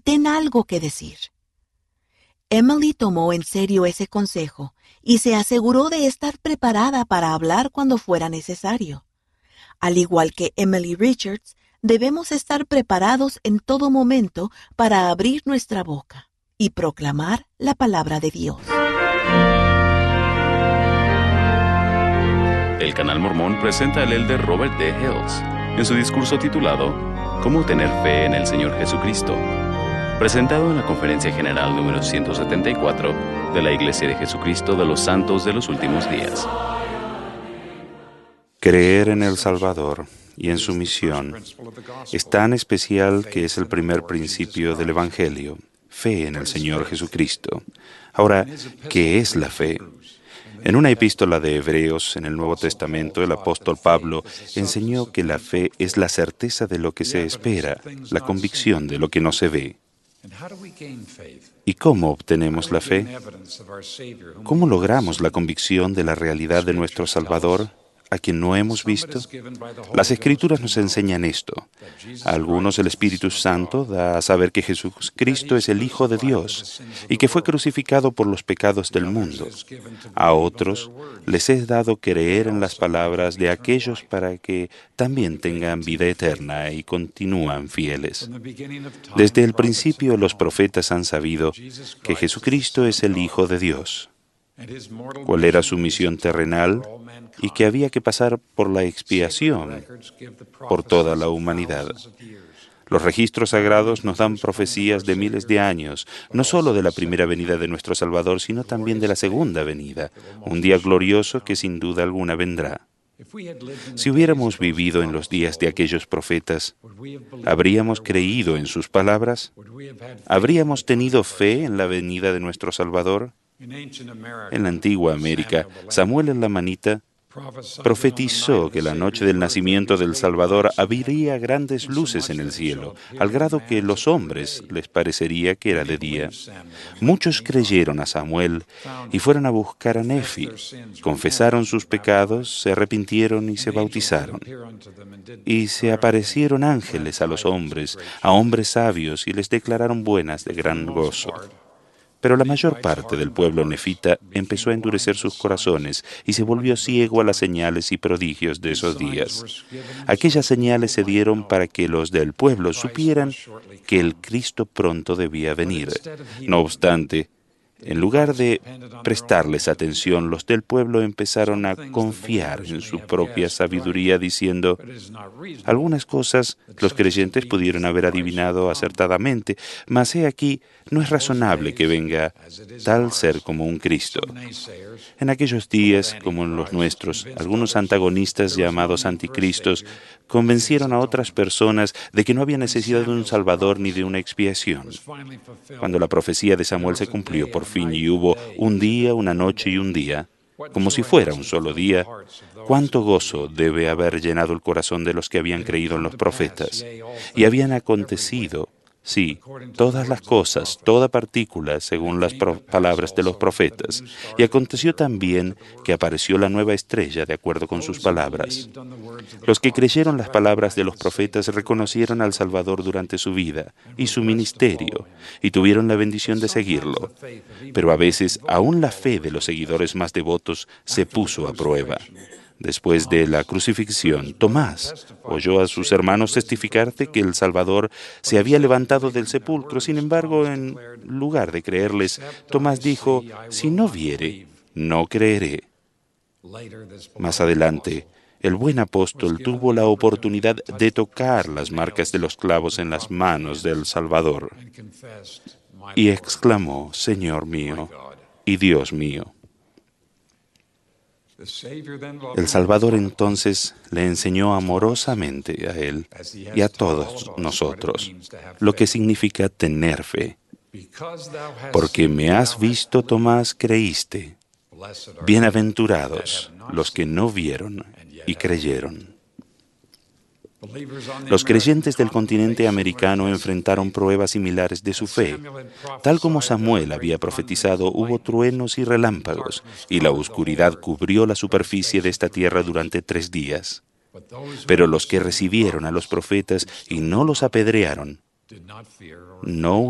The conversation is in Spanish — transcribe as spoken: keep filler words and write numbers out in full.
ten algo que decir. Emily tomó en serio ese consejo y se aseguró de estar preparada para hablar cuando fuera necesario. Al igual que Emily Richards, debemos estar preparados en todo momento para abrir nuestra boca y proclamar la palabra de Dios. El Canal Mormón presenta al elder Robert D. Hales en su discurso titulado ¿Cómo tener fe en el Señor Jesucristo?, presentado en la Conferencia General número ciento setenta y cuatro de la Iglesia de Jesucristo de los Santos de los Últimos Días. Creer en el Salvador y en su misión es tan especial que es el primer principio del Evangelio, fe en el Señor Jesucristo. Ahora, ¿qué es la fe? En una epístola de Hebreos en el Nuevo Testamento, el apóstol Pablo enseñó que la fe es la certeza de lo que se espera, la convicción de lo que no se ve. ¿Y cómo obtenemos la fe? ¿Cómo logramos la convicción de la realidad de nuestro Salvador, a quien no hemos visto? Las Escrituras nos enseñan esto. A algunos el Espíritu Santo da a saber que Jesucristo es el Hijo de Dios y que fue crucificado por los pecados del mundo. A otros les es dado creer en las palabras de aquellos para que también tengan vida eterna y continúan fieles. Desde el principio los profetas han sabido que Jesucristo es el Hijo de Dios. ¿Cuál era su misión terrenal? Y que había que pasar por la expiación por toda la humanidad. Los registros sagrados nos dan profecías de miles de años, no solo de la primera venida de nuestro Salvador, sino también de la segunda venida, un día glorioso que sin duda alguna vendrá. Si hubiéramos vivido en los días de aquellos profetas, ¿habríamos creído en sus palabras? ¿Habríamos tenido fe en la venida de nuestro Salvador? En la antigua América, Samuel el Lamanita profetizó que la noche del nacimiento del Salvador habría grandes luces en el cielo, al grado que los hombres les parecería que era de día. Muchos creyeron a Samuel y fueron a buscar a Nefi, confesaron sus pecados, se arrepintieron y se bautizaron. Y se aparecieron ángeles a los hombres, a hombres sabios, y les declararon buenas de gran gozo. Pero la mayor parte del pueblo nefita empezó a endurecer sus corazones y se volvió ciego a las señales y prodigios de esos días. Aquellas señales se dieron para que los del pueblo supieran que el Cristo pronto debía venir. No obstante, en lugar de prestarles atención, los del pueblo empezaron a confiar en su propia sabiduría, diciendo, algunas cosas los creyentes pudieron haber adivinado acertadamente, mas he aquí, no es razonable que venga tal ser como un Cristo. En aquellos días, como en los nuestros, algunos antagonistas llamados anticristos convencieron a otras personas de que no había necesidad de un Salvador ni de una expiación. Cuando la profecía de Samuel se cumplió por fin y hubo un día, una noche y un día, como si fuera un solo día, cuánto gozo debe haber llenado el corazón de los que habían creído en los profetas. Y habían acontecido, sí, todas las cosas, toda partícula, según las pro- palabras de los profetas. Y aconteció también que apareció la nueva estrella de acuerdo con sus palabras. Los que creyeron las palabras de los profetas reconocieron al Salvador durante su vida y su ministerio, y tuvieron la bendición de seguirlo. Pero a veces, aún la fe de los seguidores más devotos se puso a prueba. Después de la crucifixión, Tomás oyó a sus hermanos testificar de que el Salvador se había levantado del sepulcro. Sin embargo, en lugar de creerles, Tomás dijo, si no viere, no creeré. Más adelante, el buen apóstol tuvo la oportunidad de tocar las marcas de los clavos en las manos del Salvador y exclamó, Señor mío y Dios mío. El Salvador entonces le enseñó amorosamente a él y a todos nosotros lo que significa tener fe. Porque me has visto, Tomás, creíste. Bienaventurados los que no vieron y creyeron. Los creyentes del continente americano enfrentaron pruebas similares de su fe. Tal como Samuel había profetizado, hubo truenos y relámpagos, y la oscuridad cubrió la superficie de esta tierra durante tres días. Pero los que recibieron a los profetas y no los apedrearon, no